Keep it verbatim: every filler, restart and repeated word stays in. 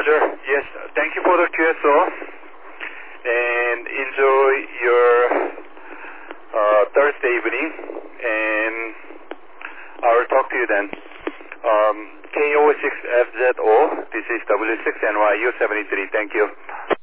Roger. Yes, thank you for the Q S O. And enjoy your uh, Thursday evening. And I will talk to you then. Um, K O six F Z O, this is W six N Y U seventy-three. Thank you.